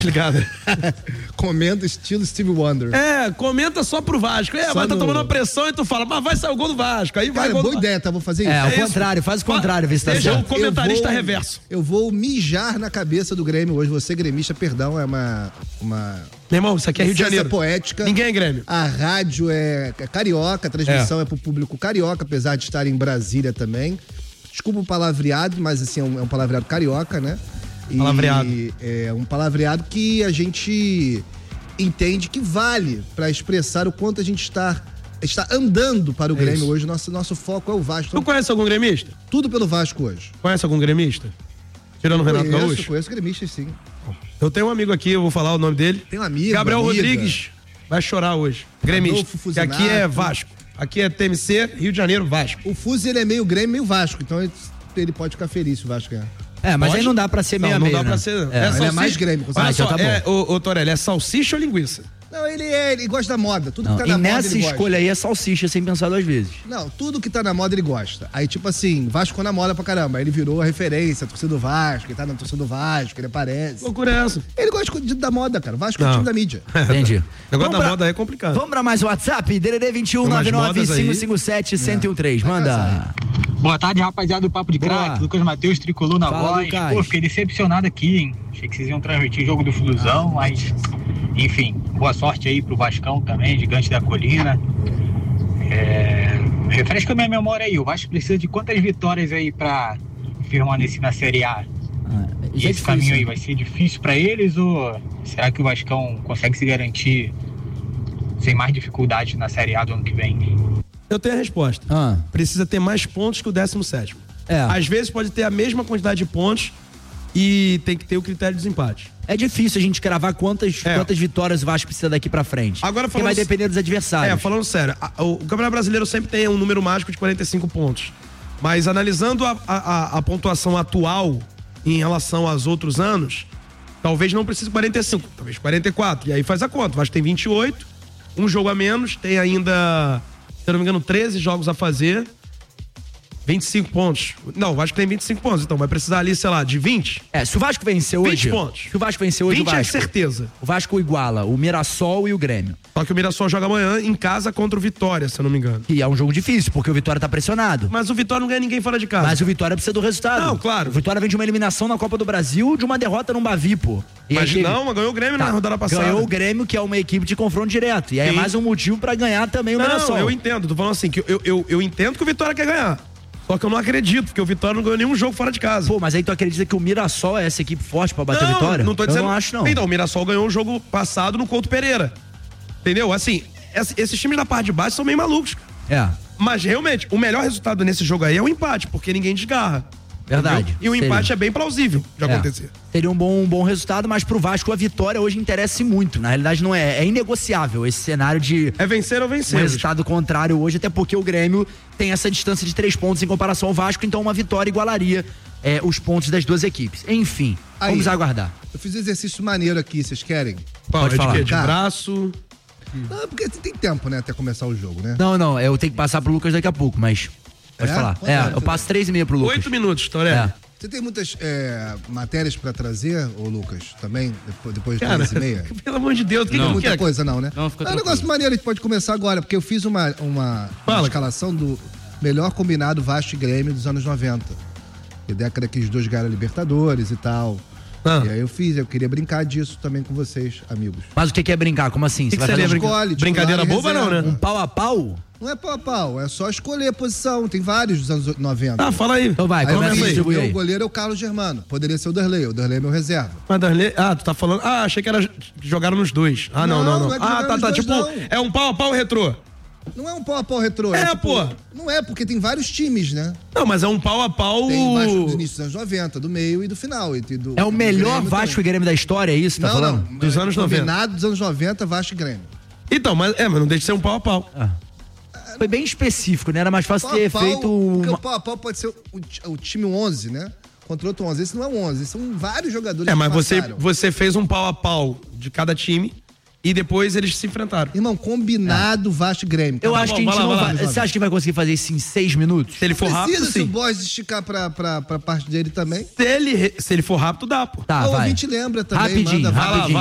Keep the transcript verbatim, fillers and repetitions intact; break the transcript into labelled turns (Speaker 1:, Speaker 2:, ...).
Speaker 1: Ligado?
Speaker 2: Comenta estilo Steve Wonder.
Speaker 1: É, comenta só pro Vasco. É,
Speaker 2: Só
Speaker 1: mas tá
Speaker 2: no-
Speaker 1: tomando uma pressão e tu fala, mas vai sair o gol do Vasco. Aí vai
Speaker 2: Cara,
Speaker 1: gol
Speaker 2: boa
Speaker 1: do...
Speaker 2: ideia, tá? Vou fazer isso.
Speaker 3: É, ao
Speaker 1: É isso.
Speaker 3: contrário, faz o contrário, vê se tá
Speaker 1: Deixa
Speaker 3: certo.
Speaker 1: o comentarista
Speaker 2: Eu vou-
Speaker 1: reverso.
Speaker 2: Eu vou mijar na cabeça do Grêmio hoje. Você, gremista, perdão, é uma... uma...
Speaker 1: Meu irmão, isso aqui é Rio de
Speaker 2: licença
Speaker 1: Janeiro.
Speaker 2: poética.
Speaker 1: Ninguém é Grêmio.
Speaker 2: A rádio é, é carioca, a transmissão é. é pro público carioca, apesar de estar em Brasília também. Desculpa o palavreado, mas assim, é um, é um palavreado carioca, né? E
Speaker 1: Palavreado.
Speaker 2: é um palavreado que a gente entende que vale para expressar o quanto a gente está, está andando para o
Speaker 1: É
Speaker 2: Grêmio
Speaker 1: isso.
Speaker 2: hoje. Nosso, nosso foco é o Vasco.
Speaker 1: Tu conhece algum gremista?
Speaker 2: Tudo pelo Vasco hoje.
Speaker 1: Conhece algum gremista? Tirando o Renato
Speaker 2: conheço,
Speaker 1: Gaúcho?
Speaker 2: conheço gremistas, sim.
Speaker 1: Eu tenho um amigo aqui, eu vou falar o nome dele.
Speaker 2: Tem um amigo,
Speaker 1: Gabriel
Speaker 2: amiga.
Speaker 1: Rodrigues vai chorar hoje. Gremista.
Speaker 2: Adolfo
Speaker 1: Que aqui é
Speaker 2: Fusinato.
Speaker 1: Vasco. Aqui é T M C, Rio de Janeiro, Vasco.
Speaker 2: O Fuzi, ele é meio Grêmio, meio Vasco, então ele, ele pode ficar feliz se o Vasco ganhar.
Speaker 3: É, mas
Speaker 1: Pode?
Speaker 3: aí não dá pra ser meio
Speaker 1: Não,
Speaker 3: a
Speaker 1: não
Speaker 3: meio,
Speaker 1: dá
Speaker 3: né?
Speaker 1: pra ser.
Speaker 3: É.
Speaker 2: Ele é
Speaker 1: salsicha-
Speaker 2: mais Grêmio, com
Speaker 1: Olha
Speaker 2: certeza.
Speaker 1: só,
Speaker 3: então tá
Speaker 1: é, ô, ô Torelli, é salsicha ou linguiça?
Speaker 2: Não, ele, é, ele gosta da moda. Tudo
Speaker 3: Não,
Speaker 2: que tá
Speaker 3: e
Speaker 2: na moda
Speaker 3: nessa
Speaker 2: ele gosta.
Speaker 3: escolha aí é salsicha sem pensar duas vezes.
Speaker 2: Não, tudo que tá na moda ele gosta. Aí, tipo assim, Vasco ficou na moda pra caramba. Aí ele virou a referência, a torcida do Vasco, ele tá na torcida do Vasco, ele aparece.
Speaker 1: Que loucura é essa?
Speaker 2: Ele gosta de- da moda, cara. Vasco é o
Speaker 1: Não.
Speaker 2: time da mídia.
Speaker 3: Entendi.
Speaker 1: O negócio
Speaker 3: Vamos
Speaker 1: da
Speaker 3: pra-
Speaker 1: moda aí é complicado.
Speaker 3: Vamos pra mais WhatsApp, D D D vinte e um,
Speaker 1: Tem umas
Speaker 3: nove nove
Speaker 1: modas aí.
Speaker 3: cinco cinco sete, um zero um três. Manda.
Speaker 4: Boa tarde, rapaziada do Papo de
Speaker 3: Boa.
Speaker 4: Craque. Lucas Matheus, tricolor na
Speaker 3: Fala,
Speaker 4: voz.
Speaker 3: Lucas.
Speaker 4: Pô, fiquei decepcionado aqui, hein? Achei que vocês iam transmitir o jogo do Flusão, mas... Enfim, boa sorte aí pro Vascão também, gigante da colina. É... Refresca a minha memória aí. O Vasco precisa de quantas vitórias aí pra permanecer na Série A?
Speaker 3: Ah,
Speaker 4: E
Speaker 3: já é
Speaker 4: esse
Speaker 3: difícil,
Speaker 4: caminho aí
Speaker 3: hein?
Speaker 4: vai ser difícil pra eles ou será que o Vascão consegue se garantir sem mais dificuldade na Série A do ano que vem?
Speaker 1: Eu tenho a resposta.
Speaker 3: Ah,
Speaker 1: Precisa ter mais pontos que o décimo sétimo.
Speaker 3: é.
Speaker 1: Às vezes pode ter a mesma quantidade de pontos e tem que ter o critério de desempate.
Speaker 3: É difícil a gente cravar quantas,
Speaker 1: É.
Speaker 3: quantas vitórias o Vasco precisa daqui pra frente.
Speaker 1: Agora,
Speaker 3: Porque
Speaker 1: falando-
Speaker 3: vai depender dos adversários.
Speaker 1: É, falando sério, a- o, o Campeonato Brasileiro sempre tem um número mágico de quarenta e cinco pontos. Mas analisando a, a- a- a pontuação atual em relação aos outros anos, talvez não precise quarenta e cinco, talvez quarenta e quatro. E aí faz a conta. O Vasco tem vinte e oito, um jogo a menos, tem ainda, se eu não me engano, treze jogos a fazer. vinte e cinco pontos. Não, o Vasco tem vinte e cinco pontos, então vai precisar ali, sei lá, de vinte.
Speaker 3: É, se o Vasco vencer hoje.
Speaker 1: vinte pontos.
Speaker 3: Se o Vasco vencer hoje, o
Speaker 1: vinte é
Speaker 3: Vasco.
Speaker 1: certeza.
Speaker 3: O Vasco iguala o Mirassol e o Grêmio.
Speaker 1: Só que o Mirassol joga amanhã em casa contra o Vitória, se eu não me engano.
Speaker 3: Que é um jogo difícil, porque o Vitória tá pressionado.
Speaker 1: Mas o Vitória não ganha ninguém fora de casa.
Speaker 3: Mas o Vitória precisa do resultado.
Speaker 1: Não, claro.
Speaker 3: O Vitória vem de uma eliminação na Copa do Brasil, de uma derrota no Bavi, pô. E
Speaker 1: Mas
Speaker 3: aí,
Speaker 1: não, mas ganhou o Grêmio
Speaker 3: tá,
Speaker 1: na rodada passada.
Speaker 3: ganhou o Grêmio, que é uma equipe de confronto direto. E aí é
Speaker 1: Sim.
Speaker 3: mais um motivo pra ganhar também o Mirassol.
Speaker 1: Não, eu entendo. Tô falando assim, que eu, eu, eu entendo que o Vitória quer ganhar. Só que eu não acredito, porque o Vitória não ganhou nenhum jogo fora de casa.
Speaker 3: Pô, mas aí tu acredita que o Mirassol é essa equipe forte pra bater
Speaker 1: não,
Speaker 3: a Vitória?
Speaker 1: não tô dizendo.
Speaker 3: Eu não acho, não.
Speaker 1: Então, o Mirassol ganhou um jogo passado no Couto Pereira. Entendeu? Assim, esse- esses times da parte de baixo são meio malucos.
Speaker 3: É,
Speaker 1: Mas, realmente, o melhor resultado nesse jogo aí é o empate, porque ninguém desgarra.
Speaker 3: verdade.
Speaker 1: Entendeu? E o
Speaker 3: Seria.
Speaker 1: empate é bem plausível de
Speaker 3: É.
Speaker 1: acontecer.
Speaker 3: Seria um bom, um bom resultado, mas pro Vasco a vitória hoje interessa muito. Na realidade, não é. É inegociável esse cenário de
Speaker 1: É vencer ou
Speaker 3: um
Speaker 1: vencer.
Speaker 3: resultado contrário hoje, até porque o Grêmio tem essa distância de três pontos em comparação ao Vasco, então uma vitória igualaria é, os pontos das duas equipes. Enfim,
Speaker 2: Aí.
Speaker 3: vamos aguardar.
Speaker 2: Eu fiz um exercício maneiro aqui, vocês querem?
Speaker 1: Qual?
Speaker 3: Pode
Speaker 1: é de
Speaker 3: falar.
Speaker 1: quê? De
Speaker 2: Cara.
Speaker 1: braço.
Speaker 2: Não, porque tem tempo, né, até começar o jogo, né?
Speaker 3: Não, não, eu tenho que passar pro Lucas daqui a pouco, mas. Pode
Speaker 2: É?
Speaker 3: falar.
Speaker 2: Quanto
Speaker 3: É,
Speaker 2: é?
Speaker 3: eu passo três e meia pro Lucas.
Speaker 1: Oito minutos, Torelli.
Speaker 3: É.
Speaker 2: Você tem muitas é, matérias pra trazer, ô Lucas, também, depois, depois de
Speaker 1: Cara,
Speaker 2: três e meia?
Speaker 1: pelo amor de Deus, o que
Speaker 2: Não,
Speaker 1: que
Speaker 2: muita
Speaker 1: quer?
Speaker 2: coisa não, né?
Speaker 5: Não, fica
Speaker 2: é um
Speaker 5: tranquilo.
Speaker 2: negócio maneiro, a gente pode começar agora, porque eu fiz uma, uma, uma
Speaker 1: Fala.
Speaker 2: escalação do melhor combinado Vasco e Grêmio dos anos noventa. Que década que os dois ganharam Libertadores e tal.
Speaker 1: Ah.
Speaker 2: E aí eu fiz, eu queria brincar disso também com vocês, amigos.
Speaker 3: Mas o que que é brincar? Como assim?
Speaker 1: Que
Speaker 3: Você
Speaker 1: que
Speaker 3: vai
Speaker 1: seria
Speaker 3: fazer
Speaker 1: brinca-
Speaker 2: escolhe, titular
Speaker 1: Brincadeira
Speaker 2: e
Speaker 1: boba, não,
Speaker 2: reserva.
Speaker 1: né?
Speaker 3: um pau a pau?
Speaker 2: Não é pau a pau, é só escolher a posição. Tem vários dos anos noventa.
Speaker 1: Ah, fala aí.
Speaker 3: Então vai,
Speaker 2: Aí eu
Speaker 3: começa a
Speaker 2: fiz, o
Speaker 3: distribuir
Speaker 2: meu
Speaker 3: aí.
Speaker 2: goleiro é o Carlos Germano. Poderia ser o Derlei. O Derlei é meu reserva.
Speaker 1: Mas Darley, ah, tu tá falando. Ah, achei que era que jogaram nos dois. Ah, não, não,
Speaker 2: Não,
Speaker 1: não.
Speaker 2: não é que
Speaker 1: ah,
Speaker 2: jogaram
Speaker 1: tá,
Speaker 2: nos
Speaker 1: tá.
Speaker 2: dois,
Speaker 1: Tipo,
Speaker 2: não.
Speaker 1: é um pau a pau retrô.
Speaker 2: Não é um pau a pau retrô.
Speaker 1: É,
Speaker 2: tipo,
Speaker 1: pô.
Speaker 2: Não é, porque tem vários times, né?
Speaker 1: Não, mas é um pau a pau.
Speaker 2: Tem Vasco dos inícios dos anos noventa, do meio e do final. E do,
Speaker 3: É o
Speaker 2: do
Speaker 3: melhor
Speaker 2: Grêmio
Speaker 3: Vasco e
Speaker 2: também.
Speaker 3: Grêmio da história, é isso que tá
Speaker 2: Não,
Speaker 3: falando?
Speaker 2: não.
Speaker 1: Dos anos noventa.
Speaker 2: Combinado dos anos noventa, Vasco e Grêmio.
Speaker 1: Então, mas é, mas não deixa de ser um pau a pau.
Speaker 3: Foi bem específico, né? Era mais fácil
Speaker 2: Pau
Speaker 3: ter
Speaker 2: a pau,
Speaker 3: feito
Speaker 2: porque
Speaker 3: uma...
Speaker 2: o pau a pau pode ser o, ti- o time onze, né? Contra outro onze. Esse não é o onze, são vários jogadores
Speaker 1: É,
Speaker 2: que
Speaker 1: mas você,
Speaker 2: passaram.
Speaker 1: você fez um pau a pau de cada time e depois eles se enfrentaram.
Speaker 2: Irmão, combinado é. Vasco e Grêmio.
Speaker 3: Eu
Speaker 2: tá
Speaker 3: acho
Speaker 2: bom,
Speaker 3: que a gente
Speaker 2: lá,
Speaker 3: não
Speaker 2: lá,
Speaker 3: vai.
Speaker 2: lá,
Speaker 3: Você acha que vai conseguir fazer isso em seis minutos?
Speaker 1: Se ele for rápido,
Speaker 2: precisa,
Speaker 1: sim.
Speaker 2: se o Boys esticar pra, pra, pra parte dele também.
Speaker 1: Se ele, se ele for rápido, dá, pô.
Speaker 3: Tá,
Speaker 2: o
Speaker 3: vai.
Speaker 2: ouvinte lembra também.
Speaker 3: Rapidinho,
Speaker 2: manda, vai lá,
Speaker 3: rapidinho.